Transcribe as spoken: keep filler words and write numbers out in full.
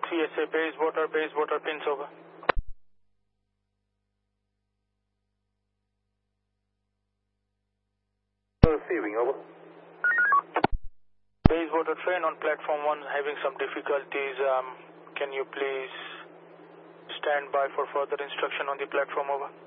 C S A base water, base water pins over. Receiving, over. Base water train on platform one having some difficulties. Um, can you please stand by for further instruction on the platform, over?